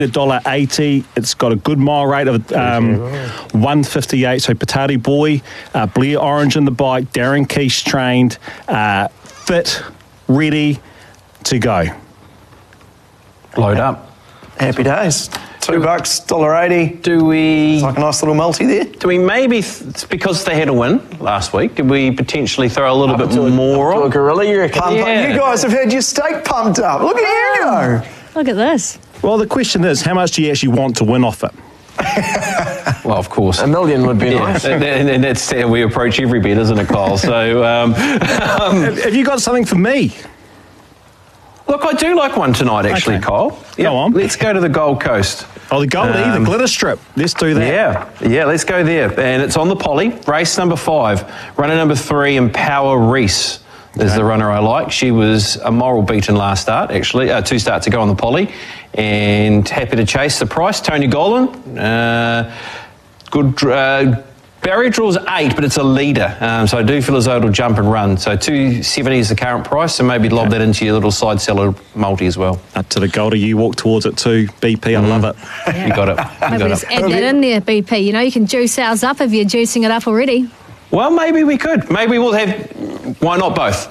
$1.80. It's got a good mile rate of 1:58. So Patati Boy, Blair Orange in the bike, Darren Keesh trained, fit, ready to go. Load up. Happy days. $2, $1.80. Do we... It's like a nice little multi there. Do we maybe, it's because they had a win last week, did we potentially throw a little bit more to a gorilla, you reckon? Pump up. You guys have had your stake pumped up. Look at you go. Look at this. Well, the question is, how much do you actually want to win off it? Well, of course. $1 million would be nice. And that's how we approach every bet, isn't it, Kyle? So, have you got something for me? Look, I do like one tonight, actually, Okay. Kyle. Yep. Go on. Let's go to the Gold Coast. Oh, the Goldie, the glitter strip. Let's do that. Yeah, let's go there. And it's on the Poly, race number 5. Runner number 3, Empower Reese is the runner I like. She was a moral beaten last start, actually, 2 starts ago on the Poly. And happy to chase the price. Tony Golan, good... barrier draws 8, but it's a leader, so I do feel as though it'll jump and run. So $2.70 is the current price, so maybe lob that into your little side seller multi as well. Up to the Goldie, you walk towards it too. BP, I love it. Yeah. You got it. Maybe just add that in there, BP. You know, you can juice ours up if you're juicing it up already. Well, maybe we could. Maybe we'll have... Why not both?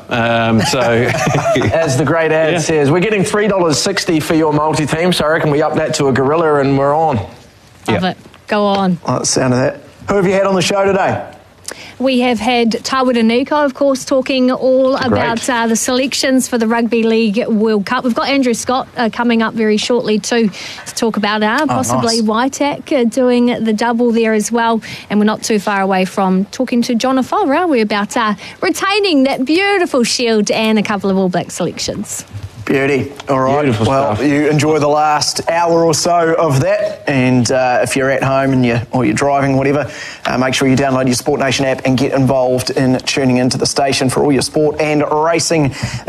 As the great ad says, we're getting $3.60 for your multi-team, so I reckon we up that to a gorilla and we're on. Love it. Go on. I like the sound of that. Who have you had on the show today? We have had Tawera Nico, of course, talking all about the selections for the Rugby League World Cup. We've got Andrew Scott coming up very shortly too to talk about possibly Waitak doing the double there as well. And we're not too far away from talking to John Afoa, are we, about retaining that beautiful shield and a couple of All Black selections. Beauty. All right. Beautiful stuff. You enjoy the last hour or so of that, and if you're at home and you're driving, whatever, make sure you download your Sport Nation app and get involved in tuning into the station for all your sport and racing